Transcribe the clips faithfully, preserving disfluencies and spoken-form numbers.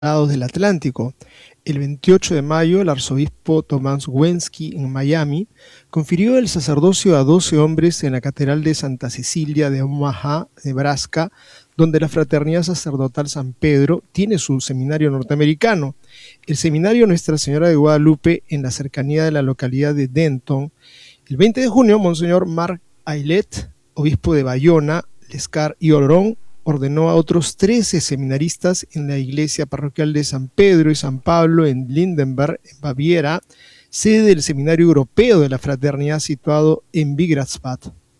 lados del Atlántico. El veintiocho de mayo, el arzobispo Tomás Wensky en Miami confirió el sacerdocio a doce hombres en la Catedral de Santa Cecilia de Omaha, Nebraska, donde la Fraternidad Sacerdotal San Pedro tiene su seminario norteamericano. El seminario Nuestra Señora de Guadalupe, en la cercanía de la localidad de Denton. El veinte de junio, Monseñor Mark Aylett, obispo de Bayona, Lescar y Olorón, ordenó a otros trece seminaristas en la iglesia parroquial de San Pedro y San Pablo en Lindenberg, en Baviera, sede del Seminario Europeo de la Fraternidad situado en Wigratzbad.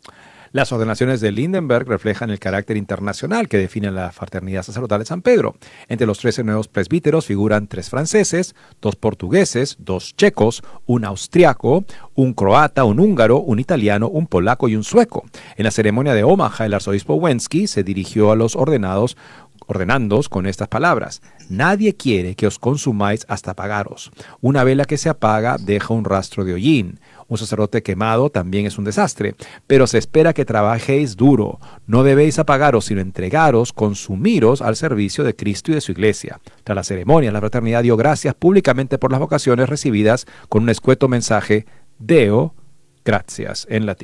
Las ordenaciones de Lindenberg reflejan el carácter internacional que define la Fraternidad Sacerdotal de San Pedro. Entre los trece nuevos presbíteros figuran tres franceses, dos portugueses, dos checos, un austriaco, un croata, un húngaro, un italiano, un polaco y un sueco. En la ceremonia de Omaha, el arzobispo Wensky se dirigió a los ordenados ordenándoos con estas palabras: nadie quiere que os consumáis hasta apagaros. Una vela que se apaga deja un rastro de hollín. Un sacerdote quemado también es un desastre, pero se espera que trabajéis duro. No debéis apagaros, sino entregaros, consumiros al servicio de Cristo y de su iglesia. Tras la ceremonia, la fraternidad dio gracias públicamente por las vocaciones recibidas con un escueto mensaje Deo gratias en latín.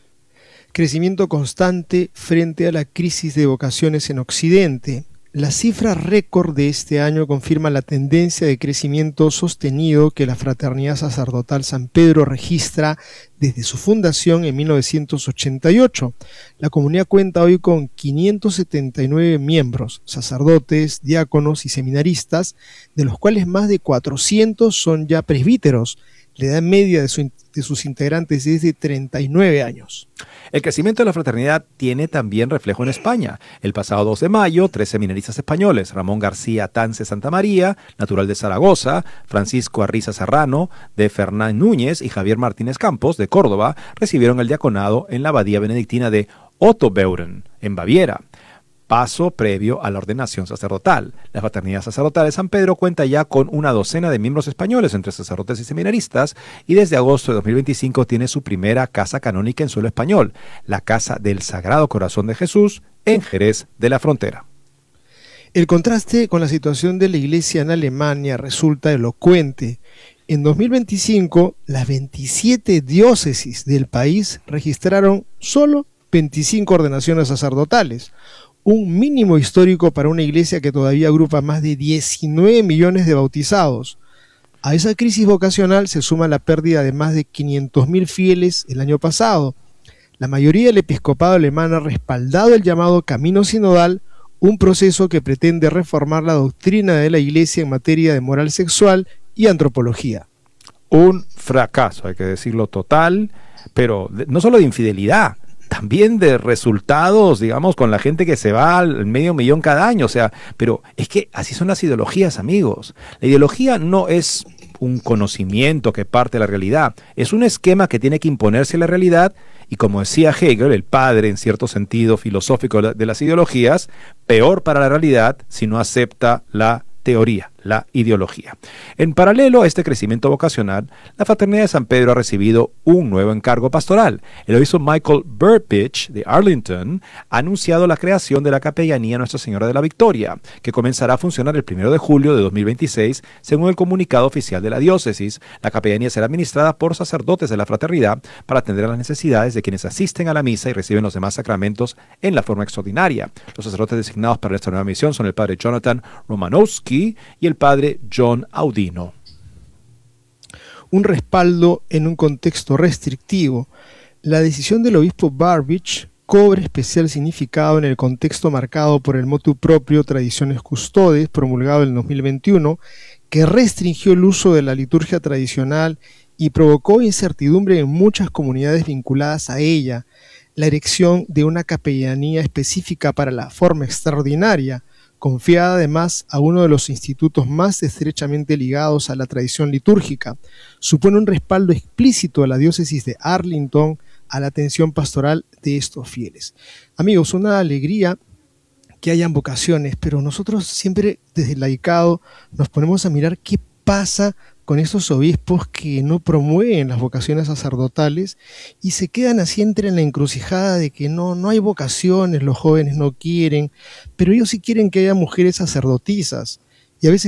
Crecimiento constante frente a la crisis de vocaciones en Occidente. La cifra récord de este año confirma la tendencia de crecimiento sostenido que la Fraternidad Sacerdotal San Pedro registra desde su fundación en mil novecientos ochenta y ocho. La comunidad cuenta hoy con quinientos setenta y nueve miembros, sacerdotes, diáconos y seminaristas, de los cuales más de cuatrocientos son ya presbíteros. La edad media de, su, de sus integrantes es de treinta y nueve años. El crecimiento de la fraternidad tiene también reflejo en España. El pasado dos de mayo, tres seminaristas españoles, Ramón García Tance Santamaría, natural de Zaragoza, Francisco Arriza Serrano, de Fernán Núñez y Javier Martínez Campos, de Córdoba, recibieron el diaconado en la abadía benedictina de Ottobeuren, en Baviera, paso previo a la ordenación sacerdotal. La Fraternidad Sacerdotal de San Pedro cuenta ya con una docena de miembros españoles entre sacerdotes y seminaristas y desde agosto de dos mil veinticinco tiene su primera casa canónica en suelo español, la Casa del Sagrado Corazón de Jesús en Jerez de la Frontera. El contraste con la situación de la Iglesia en Alemania resulta elocuente. En dos mil veinticinco, las veintisiete diócesis del país registraron solo veinticinco ordenaciones sacerdotales, un mínimo histórico para una iglesia que todavía agrupa más de diecinueve millones de bautizados. A esa crisis vocacional se suma la pérdida de más de quinientos mil fieles el año pasado. La mayoría del episcopado alemán ha respaldado el llamado Camino Sinodal, un proceso que pretende reformar la doctrina de la iglesia en materia de moral sexual y antropología. Un fracaso, hay que decirlo, total, pero no solo de infidelidad, también de resultados, digamos, con la gente que se va al medio millón cada año. O sea, pero es que así son las ideologías, amigos. La ideología no es un conocimiento que parte de la realidad, es un esquema que tiene que imponerse a la realidad y, como decía Hegel, el padre en cierto sentido filosófico de las ideologías, peor para la realidad si no acepta la teoría, la ideología. En paralelo a este crecimiento vocacional, la Fraternidad de San Pedro ha recibido un nuevo encargo pastoral. El obispo Michael Burbidge de Arlington ha anunciado la creación de la Capellanía Nuestra Señora de la Victoria, que comenzará a funcionar el primero de julio de dos mil veintiséis, según el comunicado oficial de la diócesis. La capellanía será administrada por sacerdotes de la fraternidad para atender a las necesidades de quienes asisten a la misa y reciben los demás sacramentos en la forma extraordinaria. Los sacerdotes designados para esta nueva misión son el padre Jonathan Romanowski y el padre John Audino. Un respaldo en un contexto restrictivo. La decisión del obispo Burbidge cobra especial significado en el contexto marcado por el motu proprio Traditiones Custodes, promulgado en dos mil veintiuno, que restringió el uso de la liturgia tradicional y provocó incertidumbre en muchas comunidades vinculadas a ella. La erección de una capellanía específica para la forma extraordinaria, confiada además a uno de los institutos más estrechamente ligados a la tradición litúrgica, supone un respaldo explícito a la diócesis de Arlington a la atención pastoral de estos fieles. Amigos, una alegría que hayan vocaciones, pero nosotros siempre desde el laicado nos ponemos a mirar qué pasa con estos obispos que no promueven las vocaciones sacerdotales y se quedan así entre en la encrucijada de que no, no hay vocaciones, los jóvenes no quieren, pero ellos sí quieren que haya mujeres sacerdotisas. y a veces